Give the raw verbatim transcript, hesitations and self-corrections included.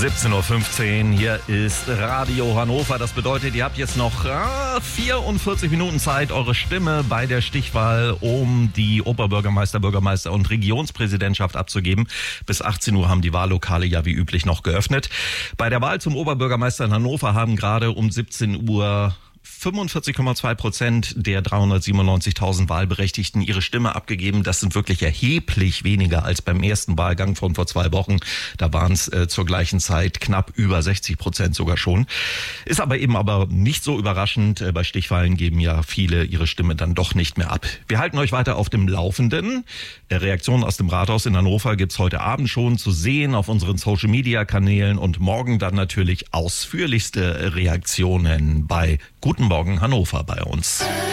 siebzehn Uhr fünfzehn, hier ist Radio Hannover. Das bedeutet, ihr habt jetzt noch ah, vierundvierzig Minuten Zeit, eure Stimme bei der Stichwahl um die Oberbürgermeister, Bürgermeister und Regionspräsidentschaft abzugeben. Bis achtzehn Uhr haben die Wahllokale ja wie üblich noch geöffnet. Bei der Wahl zum Oberbürgermeister in Hannover haben gerade um siebzehn Uhr fünfundvierzig Komma zwei Prozent der dreihundertsiebenundneunzigtausend Wahlberechtigten ihre Stimme abgegeben. Das sind wirklich erheblich weniger als beim ersten Wahlgang von vor zwei Wochen. Da waren es äh, zur gleichen Zeit knapp über sechzig Prozent sogar schon. Ist aber eben aber nicht so überraschend. Äh, bei Stichwahlen geben ja viele ihre Stimme dann doch nicht mehr ab. Wir halten euch weiter auf dem Laufenden. Äh, Reaktionen aus dem Rathaus in Hannover gibt's heute Abend schon zu sehen auf unseren Social-Media-Kanälen und morgen dann natürlich ausführlichste Reaktionen bei Guten Morgen Hannover bei uns.